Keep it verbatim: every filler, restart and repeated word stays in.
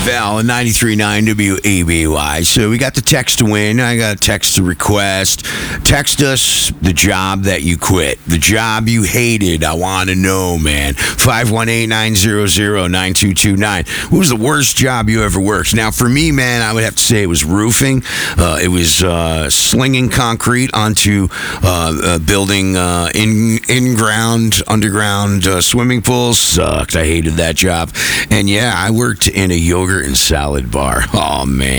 Val, ninety-three point nine W A B Y. So we got the text to win. I got a text to request. Text us the job that you quit, the job you hated. I want to know, man. five one eight, nine zero zero, nine two two nine. What was the worst job you ever worked? Now, for me, man, I would have to say it was roofing. Uh, it was uh, slinging concrete onto uh, uh, building uh, in in ground, underground uh, swimming pools. Sucked. I hated that job. And yeah, I worked in a yogurt and salad bar. Oh man.